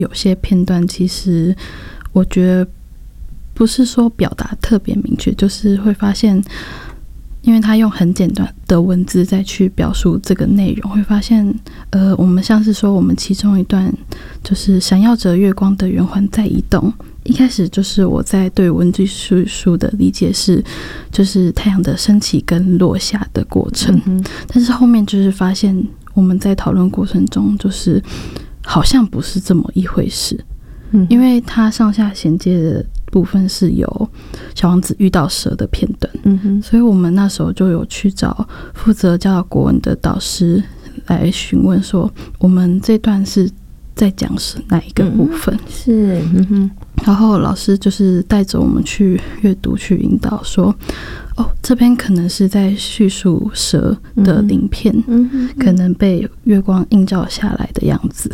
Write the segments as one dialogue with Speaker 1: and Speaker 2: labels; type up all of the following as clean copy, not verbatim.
Speaker 1: 有些片段其实我觉得不是说表达特别明确，就是会发现因为他用很简短的文字再去表述这个内容，会发现我们像是说我们其中一段就是闪耀着月光的圆环在移动，一开始就是我在对文字叙述的理解是就是太阳的升起跟落下的过程，但是后面就是发现我们在讨论过程中就是好像不是这么一回事，因为它上下衔接的部分是有小王子遇到蛇的片段，所以我们那时候就有去找负责教导国文的导师来询问说我们这段是在讲是哪一个部分，
Speaker 2: 是
Speaker 1: 然后老师就是带着我们去阅读去引导说这边可能是在叙述蛇的鳞片可能被月光映照下来的样子。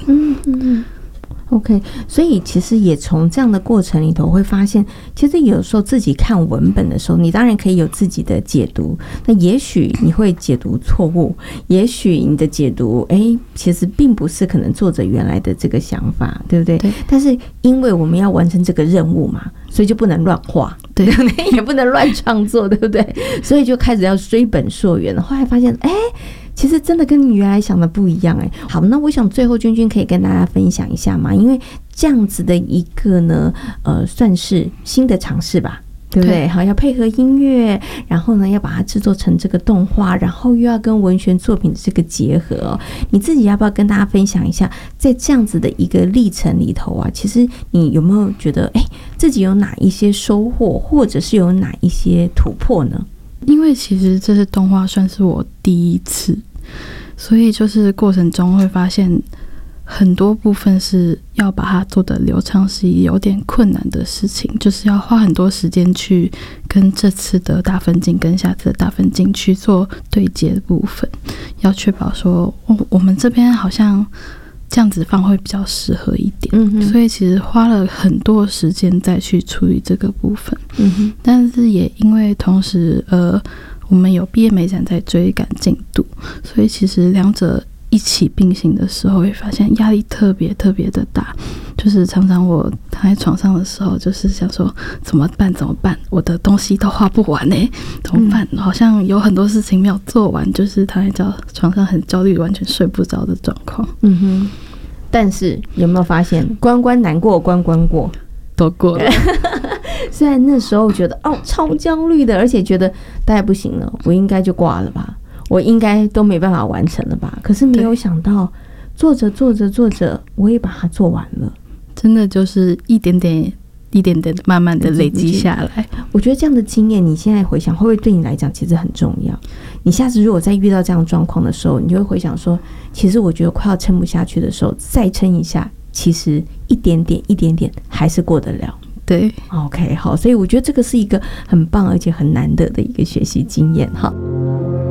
Speaker 2: OK， 所以其实也从这样的过程里头会发现，其实有时候自己看文本的时候，你当然可以有自己的解读，那也许你会解读错误，也许你的解读其实并不是可能作者原来的这个想法，对不对？对。但是因为我们要完成这个任务嘛，所以就不能乱画，对不对？也不能乱创作，对不对？所以就开始要追本溯源，后来发现其实真的跟你原来想的不一样好，那我想最后君君可以跟大家分享一下嘛，因为这样子的一个呢算是新的尝试吧，对不对？好，要配合音乐，然后呢要把它制作成这个动画，然后又要跟文学作品的这个结合你自己要不要跟大家分享一下，在这样子的一个历程里头其实你有没有觉得自己有哪一些收获，或者是有哪一些突破呢？
Speaker 1: 因为其实这次动画算是我第一次，所以就是过程中会发现很多部分是要把它做得流畅是有点困难的事情，就是要花很多时间去跟这次的大分镜跟下次的大分镜去做对接的部分，要确保说我们这边好像这样子放会比较适合一点，所以其实花了很多时间再去处理这个部分，但是也因为同时我们有毕业美展在追赶进度，所以其实两者一起并行的时候会发现压力特别特别的大，就是常常我躺在床上的时候就是想说怎么办我的东西都画不完怎么办好像有很多事情没有做完，就是躺在床上很焦虑完全睡不着的状况。
Speaker 2: 但是有没有发现关关难过关关过
Speaker 1: 都过了
Speaker 2: 虽然那时候觉得超焦虑的，而且觉得大概不行了，我应该就挂了吧，我应该都没办法完成了吧，可是没有想到做着我也把它做完了，
Speaker 1: 真的就是一点点慢慢的累积下来。
Speaker 2: 我觉得这样的经验你现在回想会不会对你来讲其实很重要，你下次如果再遇到这样的状况的时候，你就会回想说其实我觉得快要撑不下去的时候再撑一下，其实一点点还是过得了。
Speaker 1: 对
Speaker 2: OK 好，所以我觉得这个是一个很棒而且很难得的一个学习经验哈。